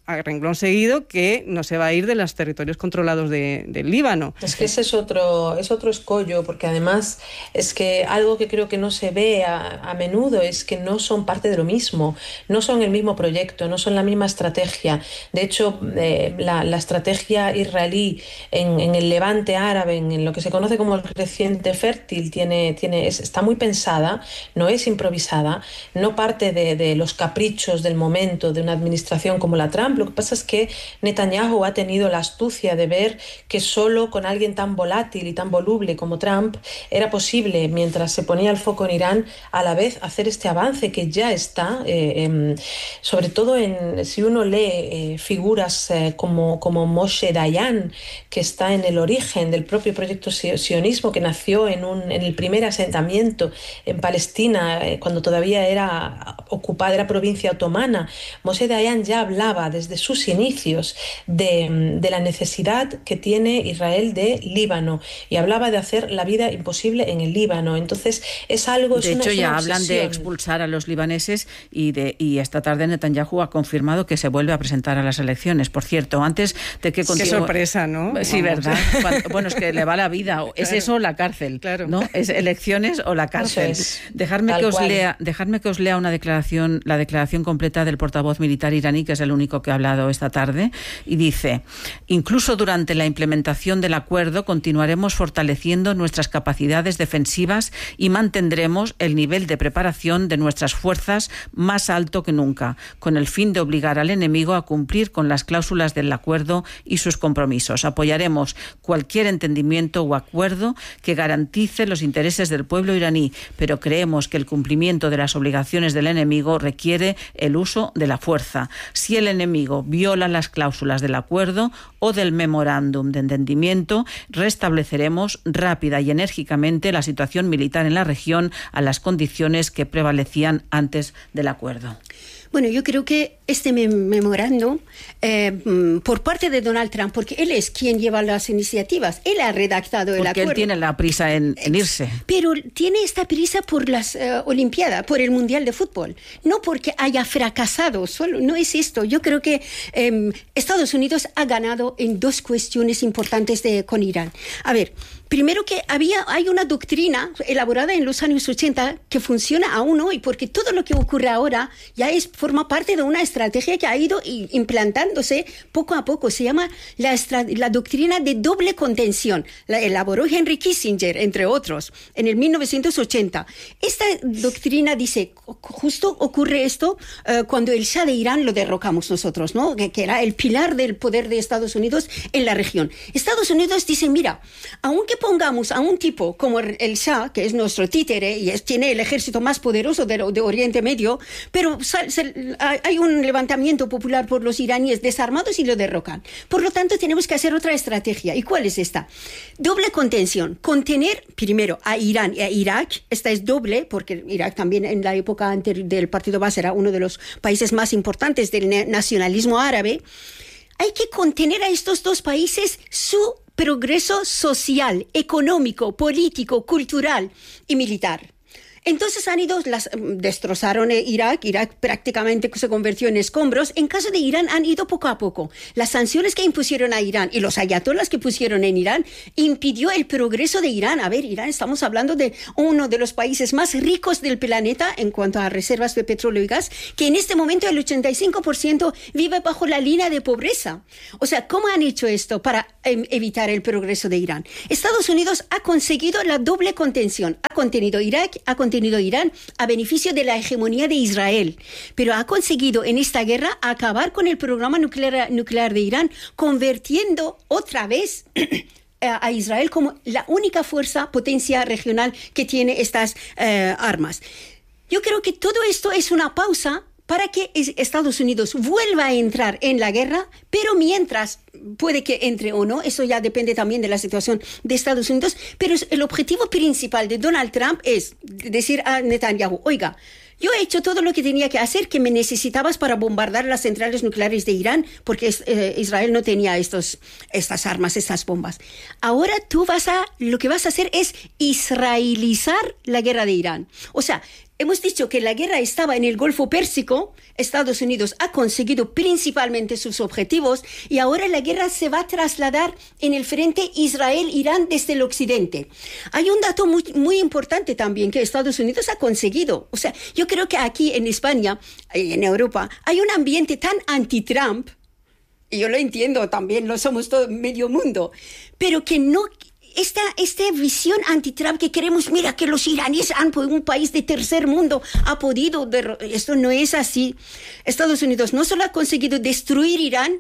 a renglón seguido que no se va a ir de los territorios controlados del Líbano. Es que ese es otro escollo, porque además es que algo que creo que no se ve a menudo es que no son parte de lo mismo, no son el mismo proyecto, no son la misma estrategia. De hecho, la estrategia israelí en el levante árabe, en lo que se conoce como el creciente fértil, está muy pensada, no es improvisada, no parte de los caprichos del momento de una administración como la Trump. Lo que pasa es que Netanyahu ha tenido la astucia de ver que solo con alguien tan volátil y tan voluble como Trump era posible, mientras se ponía el foco en Irán, a la vez hacer este avance que ya está, sobre todo si uno lee figuras como Moshe Dayan, que está en el origen del propio proyecto sionismo, que nació en el primer asentamiento en Palestina, cuando todavía era ocupada, era provincia otomana. Moshe Dayan ya hablaba desde sus inicios de la necesidad que tiene Israel de Líbano, y hablaba de hacer la vida imposible en el Líbano. Entonces es algo... De hecho, ya hablan de expulsar a los libaneses, y esta tarde Netanyahu ha confirmado que se vuelve a presentar a las elecciones. Por cierto, antes de que continúe... Qué sorpresa, ¿no? Sí, ¿verdad? Bueno, es que le va la vida. ¿Es eso o la cárcel? Claro. ¿No? ¿Es elecciones o la cárcel? Dejadme que os lea la declaración completa del portavoz militar iraní, que es el único que ha hablado esta tarde, y dice: incluso durante la implementación del acuerdo continuaremos fortaleciendo nuestras capacidades defensivas y mantendremos el nivel de preparación de nuestras fuerzas más alto que nunca, con el fin de obligar al enemigo a cumplir con las cláusulas del acuerdo y sus compromisos. Apoyaremos cualquier entendimiento o acuerdo que garantice los intereses del pueblo iraní, pero creemos que el cumplimiento de las obligaciones del enemigo requiere el uso de la fuerza. Si el enemigo viola las cláusulas del acuerdo o del memorándum de entendimiento, restableceremos rápida y enérgicamente la situación militar en la región a las condiciones que prevalecían antes del acuerdo. Bueno, yo creo que este memorándum por parte de Donald Trump, porque él es quien lleva las iniciativas, él ha redactado el acuerdo. Porque él tiene la prisa en irse. Pero tiene esta prisa por las Olimpiadas, por el Mundial de Fútbol, no porque haya fracasado, solo no es esto. Yo creo que Estados Unidos ha ganado en dos cuestiones importantes con Irán. A ver, primero que hay una doctrina elaborada en los años 80 que funciona aún hoy, porque todo lo que ocurre ahora ya forma parte de una estrategia que ha ido implantándose poco a poco. Se llama la doctrina de doble contención. La elaboró Henry Kissinger, entre otros, en el 1980. Esta doctrina dice, justo ocurre esto cuando el Shah de Irán lo derrocamos nosotros, ¿no? Que era el pilar del poder de Estados Unidos en la región. Estados Unidos dice, mira, aunque pongamos a un tipo como el Shah, que es nuestro títere y tiene el ejército más poderoso de Oriente Medio, pero hay un levantamiento popular por los iraníes desarmados y lo derrocan. Por lo tanto, tenemos que hacer otra estrategia. ¿Y cuál es esta? Doble contención. Contener primero a Irán y a Irak. Esta es doble, porque Irak también en la época anterior del Partido Baas era uno de los países más importantes del nacionalismo árabe. Hay que contener a estos dos países su progreso social, económico, político, cultural y militar. Entonces destrozaron Irak prácticamente se convirtió en escombros. En caso de Irán han ido poco a poco. Las sanciones que impusieron a Irán y los ayatolás que pusieron en Irán impidió el progreso de Irán. A ver, Irán, estamos hablando de uno de los países más ricos del planeta en cuanto a reservas de petróleo y gas, que en este momento el 85% vive bajo la línea de pobreza. O sea, ¿cómo han hecho esto para evitar el progreso de Irán? Estados Unidos ha conseguido la doble contención. Ha contenido Irak, ha contenido Irán a beneficio de la hegemonía de Israel, pero ha conseguido en esta guerra acabar con el programa nuclear de Irán, convirtiendo otra vez a Israel como la única potencia regional que tiene estas armas. Yo creo que todo esto es una pausa para que Estados Unidos vuelva a entrar en la guerra, pero mientras puede que entre o no, eso ya depende también de la situación de Estados Unidos, pero el objetivo principal de Donald Trump es decir a Netanyahu, oiga, yo he hecho todo lo que tenía que hacer, que me necesitabas para bombardear las centrales nucleares de Irán, porque Israel no tenía estas armas, estas bombas. Ahora lo que vas a hacer es israelizar la guerra de Irán. O sea, hemos dicho que la guerra estaba en el Golfo Pérsico, Estados Unidos ha conseguido principalmente sus objetivos y ahora la guerra se va a trasladar en el frente Israel-Irán desde el occidente. Hay un dato muy, muy importante también que Estados Unidos ha conseguido. O sea, yo creo que aquí en España, en Europa, hay un ambiente tan anti-Trump, y yo lo entiendo también, lo somos todo medio mundo, pero que no... Esta visión anti-Trump que queremos, mira que los iraníes un país de tercer mundo ha podido, esto no es así. Estados Unidos no solo ha conseguido destruir Irán,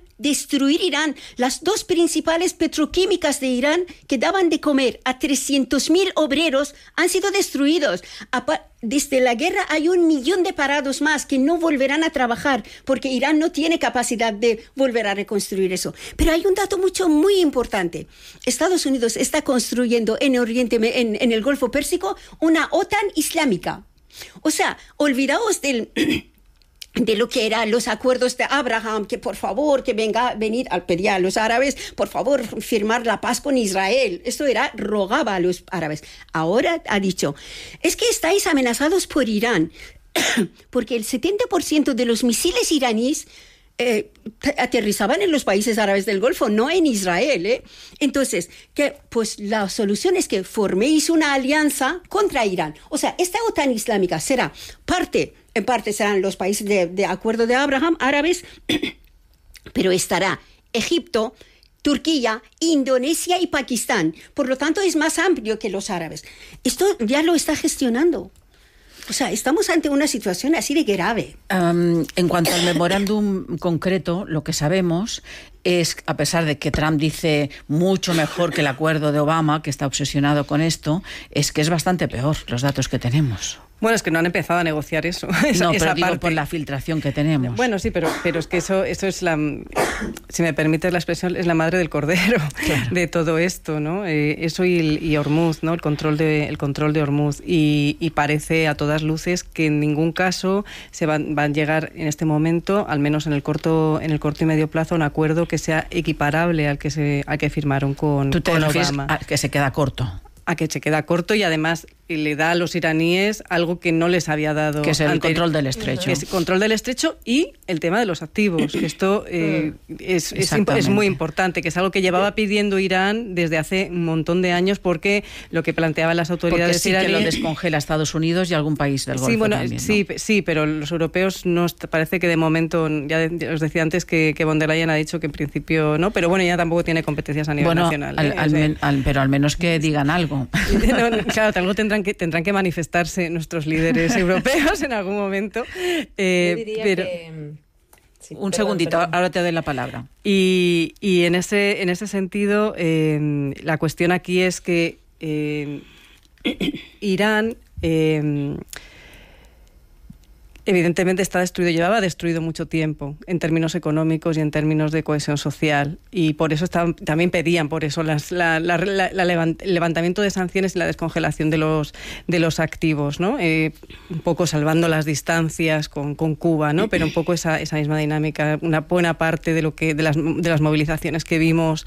las dos principales petroquímicas de Irán que daban de comer a 300.000 obreros han sido destruidos. Desde la guerra hay 1 millón de parados más que no volverán a trabajar porque Irán no tiene capacidad de volver a reconstruir eso. Pero hay un dato muy importante. Estados Unidos está construyendo en el Golfo Pérsico una OTAN islámica. O sea, olvidaos de lo que eran los acuerdos de Abraham, que por favor, que venir al pedir a los árabes, por favor, firmar la paz con Israel. Esto rogaba a los árabes. Ahora ha dicho, es que estáis amenazados por Irán, porque el 70% de los misiles iraníes aterrizaban en los países árabes del Golfo, no en Israel. Entonces, pues la solución es que forméis una alianza contra Irán. O sea, esta OTAN islámica será en parte serán los países de acuerdo de Abraham, árabes, pero estará Egipto, Turquía, Indonesia y Pakistán. Por lo tanto, es más amplio que los árabes. Esto ya lo está gestionando. O sea, estamos ante una situación así de grave. En cuanto al memorándum concreto, lo que sabemos es, a pesar de que Trump dice mucho mejor que el acuerdo de Obama, que está obsesionado con esto, es que es bastante peor los datos que tenemos. Bueno, es que no han empezado a negociar eso. No, pero digo por la filtración que tenemos. Bueno, sí, pero es que eso es si me permites la expresión, es la madre del cordero, claro, de todo esto, ¿no? Eso y Hormuz, ¿no? El control de Hormuz. Y parece a todas luces que en ningún caso se van a llegar en este momento, al menos en el corto y medio plazo, a un acuerdo que sea equiparable al que firmaron con Obama. A que se queda corto. A que se queda corto y además le da a los iraníes algo que no les había dado. Que es el control del estrecho. Que es el control del estrecho y el tema de los activos, que esto es muy importante, que es algo que llevaba pidiendo Irán desde hace un montón de años, porque lo que planteaban las autoridades iraníes... Porque sí que lo descongela Estados Unidos y algún país del Golfo también, ¿no? Sí, pero los europeos parece que de momento, ya os decía antes que von der Leyen ha dicho que en principio no, pero bueno, ya tampoco tiene competencias a nivel nacional. Pero al menos que digan algo. No, claro, algo tendrán que manifestarse nuestros líderes europeos en algún momento. Un segundito, ahora te doy la palabra. Y en ese sentido, la cuestión aquí es que Irán... evidentemente está destruido, llevaba destruido mucho tiempo en términos económicos y en términos de cohesión social, y por eso también pedían por eso el levantamiento de sanciones y la descongelación de los activos, ¿no? Un poco salvando las distancias con Cuba, ¿no? Pero un poco esa misma dinámica, una buena parte de las movilizaciones que vimos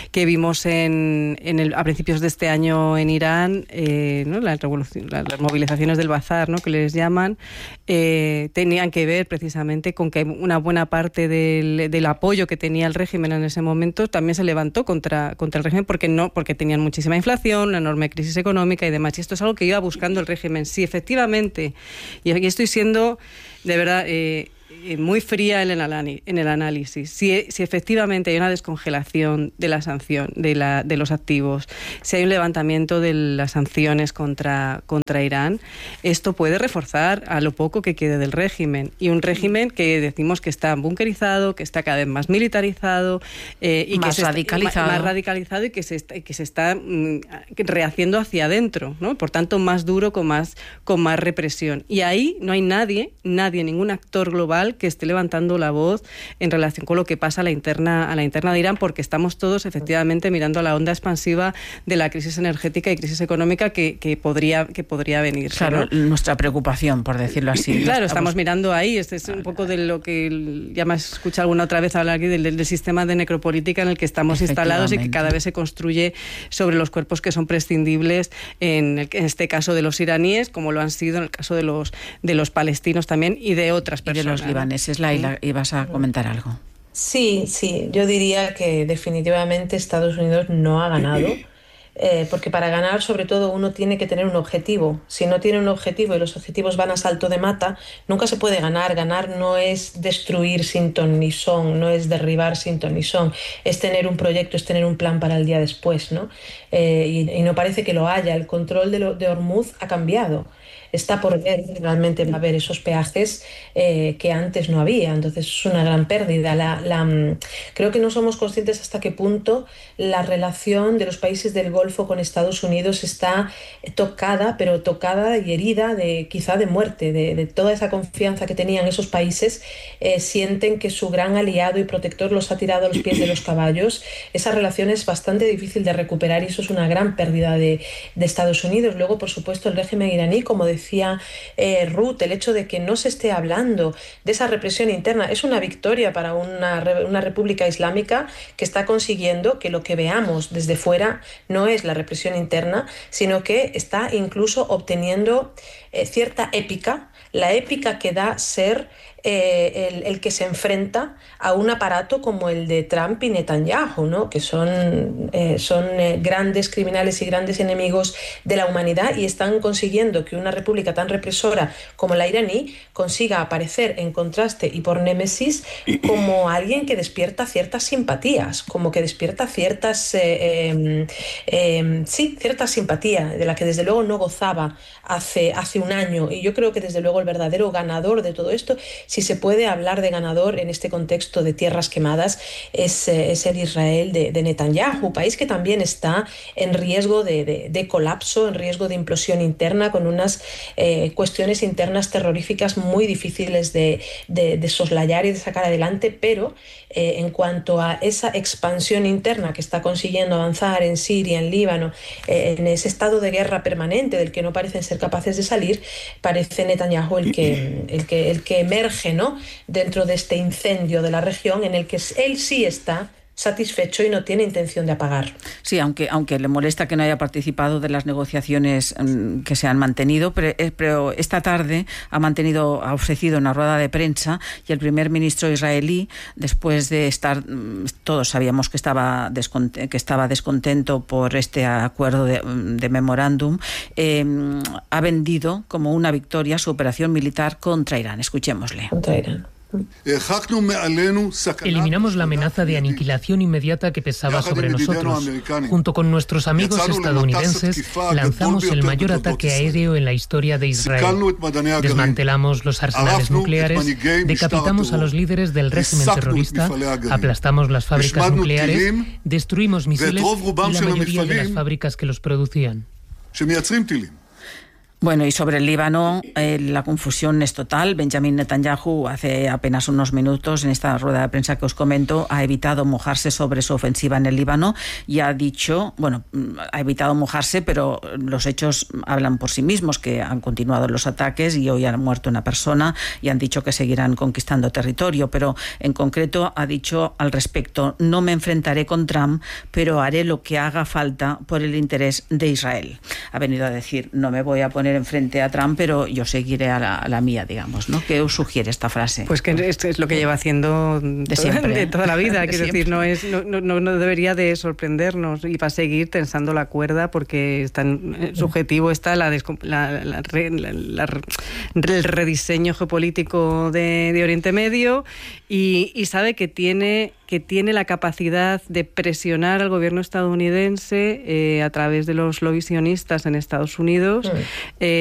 a principios de este año en Irán, ¿no? Las movilizaciones del bazar, ¿no? Que les llaman, tenían que ver precisamente con que una buena parte del apoyo que tenía el régimen en ese momento también se levantó contra el régimen porque tenían muchísima inflación, una enorme crisis económica y demás. Y esto es algo que iba buscando el régimen. Sí, efectivamente, y aquí estoy siendo de verdad muy fría en el análisis. Si efectivamente hay una descongelación de la sanción de los activos, si hay un levantamiento de las sanciones contra Irán, esto puede reforzar a lo poco que quede del régimen, y un régimen que decimos que está bunkerizado, que está cada vez más militarizado y más radicalizado y que se está rehaciendo hacia adentro, ¿no? Por tanto, más duro, con más represión. Y ahí no hay nadie, ningún actor global global que esté levantando la voz en relación con lo que pasa a la interna de Irán, porque estamos todos efectivamente mirando a la onda expansiva de la crisis energética y crisis económica que podría venir. Claro, ¿no? Nuestra preocupación, por decirlo así. Claro, estamos mirando ahí. Este es un poco de lo que ya me has escuchado alguna otra vez hablar aquí del sistema de necropolítica en el que estamos instalados y que cada vez se construye sobre los cuerpos que son prescindibles, en este caso de los iraníes, como lo han sido en el caso de los palestinos también y de otras personas. Y de los libaneses. Laila, ibas a comentar algo. Sí, yo diría que definitivamente Estados Unidos no ha ganado. Porque para ganar, sobre todo, uno tiene que tener un objetivo. Si no tiene un objetivo y los objetivos van a salto de mata, nunca se puede ganar. Ganar no es destruir sin ton ni son, no es derribar sin ton ni son, es tener un proyecto, es tener un plan para el día después, ¿no? Y no parece que lo haya. El control de Hormuz ha cambiado. Está por ver, realmente va a haber esos peajes que antes no había, entonces es una gran pérdida. Creo que no somos conscientes hasta qué punto la relación de los países del Golfo con Estados Unidos está tocada y herida quizá de muerte, de toda esa confianza que tenían esos países. Sienten que su gran aliado y protector los ha tirado a los pies de los caballos. Esa relación es bastante difícil de recuperar y eso es una gran pérdida de Estados Unidos. Luego, por supuesto, el régimen iraní, como decía Ruth, el hecho de que no se esté hablando de esa represión interna es una victoria para una república islámica que está consiguiendo que lo que veamos desde fuera no es la represión interna, sino que está incluso obteniendo cierta épica, la épica que da ser el que se enfrenta a un aparato como el de Trump y Netanyahu, ¿no? Que son grandes criminales y grandes enemigos de la humanidad y están consiguiendo que una república tan represora como la iraní consiga aparecer en contraste y por némesis como alguien que despierta ciertas simpatías, como que despierta cierta simpatía de la que desde luego no gozaba hace un año. Y yo creo que desde luego el verdadero ganador de todo esto, si se puede hablar de ganador en este contexto de tierras quemadas, es el Israel de Netanyahu, país que también está en riesgo de colapso, en riesgo de implosión interna, con unas cuestiones internas terroríficas muy difíciles de soslayar y de sacar adelante, pero en cuanto a esa expansión interna que está consiguiendo avanzar en Siria, en Líbano, en ese estado de guerra permanente del que no parecen ser capaces de salir, parece Netanyahu el que emerge, ¿no?, dentro de este incendio de la región en el que él sí está satisfecho y no tiene intención de apagar. Sí, aunque le molesta que no haya participado de las negociaciones que se han mantenido, pero esta tarde ha ofrecido una rueda de prensa y el primer ministro israelí, después de estar, todos sabíamos que estaba descontento por este acuerdo de memorándum, ha vendido como una victoria su operación militar contra Irán. Escuchémosle. Contra Irán. Eliminamos la amenaza de aniquilación inmediata que pesaba sobre nosotros. Junto con nuestros amigos estadounidenses, lanzamos el mayor ataque aéreo en la historia de Israel. Desmantelamos los arsenales nucleares, decapitamos a los líderes del régimen terrorista, aplastamos las fábricas nucleares, destruimos misiles y la mayoría de las fábricas que los producían. Bueno, y sobre el Líbano, la confusión es total. Benjamin Netanyahu, hace apenas unos minutos, en esta rueda de prensa que os comento, ha evitado mojarse sobre su ofensiva en el Líbano y ha dicho, ha evitado mojarse, pero los hechos hablan por sí mismos, que han continuado los ataques y hoy ha muerto una persona y han dicho que seguirán conquistando territorio, pero en concreto ha dicho al respecto: no me enfrentaré con Trump, pero haré lo que haga falta por el interés de Israel. Ha venido a decir, no me voy a poner enfrente a Trump, pero yo seguiré a la mía, digamos, ¿no? ¿Qué os sugiere esta frase? Pues que esto es lo que lleva haciendo de toda la vida, quiero decir, no debería de sorprendernos y va a seguir tensando la cuerda porque su objetivo está el rediseño geopolítico de Oriente Medio y sabe que tiene la capacidad de presionar al gobierno estadounidense a través de los lobbies sionistas en Estados Unidos